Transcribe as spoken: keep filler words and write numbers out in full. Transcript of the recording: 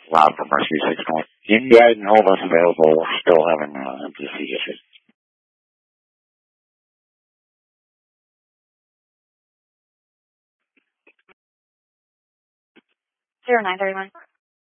Rob from Rescue six North. You guys hold us available. We're still having uh, empty seat issues. zero nine thirty one.